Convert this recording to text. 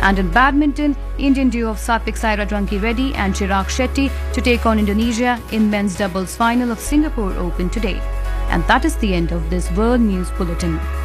And in badminton, Indian duo of Satvik Sairaj Ranki Reddy and Chirag Shetty to take on Indonesia in men's doubles final of Singapore Open today. And that is the end of this World News Bulletin.